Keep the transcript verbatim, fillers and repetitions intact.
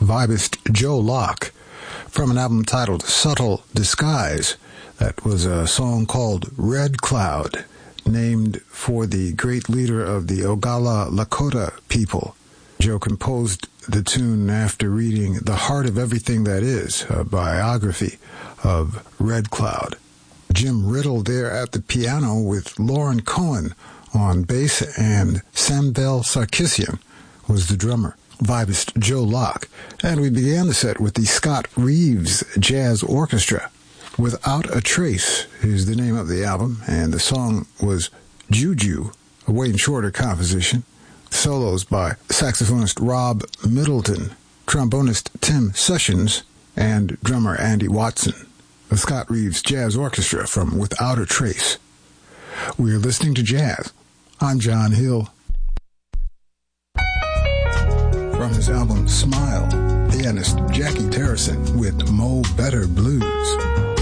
vibist Joe Locke from an album titled Subtle Disguise. That was a song called Red Cloud, named for the great leader of the Oglala Lakota people. Joe composed the tune after reading The Heart of Everything That Is, a biography of Red Cloud. Jim Riddle there at the piano with Lauren Cohen on bass, and Samvel Sarkisian was the drummer. Vibist Joe Locke. And we began the set with the Scott Reeves Jazz Orchestra. Without a Trace is the name of the album, and the song was Juju, a Wayne Shorter composition. Solos by saxophonist Rob Middleton, trombonist Tim Sessions, and drummer Andy Watson. The Scott Reeves Jazz Orchestra from Without a Trace. We're listening to jazz. I'm John Hill. From his album Smile, pianist Jackie Terrison with Mo Better Blues.